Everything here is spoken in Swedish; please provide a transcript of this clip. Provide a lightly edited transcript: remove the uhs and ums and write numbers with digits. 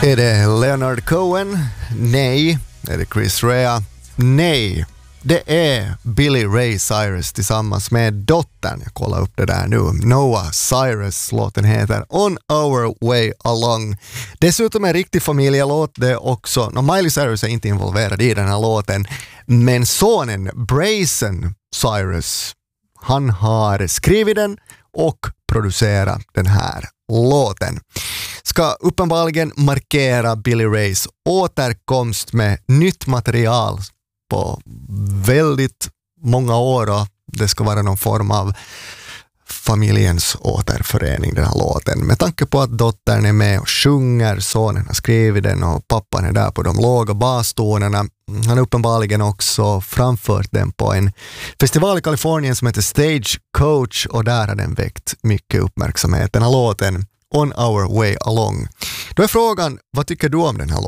Är det Leonard Cohen? Nej. Är det Chris Rea? Nej. Det är Billy Ray Cyrus tillsammans med dottern. Jag kollar upp det där nu. Noah Cyrus. Låten heter On Our Way Along. Dessutom en riktig familjelåt. Det är också, Miley Cyrus är inte involverad i den här låten. Men sonen Brayson Cyrus, han har skrivit den och producerat den här låten. Ska uppenbarligen markera Billy Rays återkomst med nytt material på väldigt många år, och det ska vara någon form av familjens återförening, den här låten. Med tanke på att dottern är med och sjunger, sonen har skrivit den och pappan är där på de låga bastonerna. Han har uppenbarligen också framfört den på en festival i Kalifornien som heter Stagecoach, och där har den väckt mycket uppmärksamhet. Den här låten On Our Way Along. Då är frågan, vad tycker du om den här låten?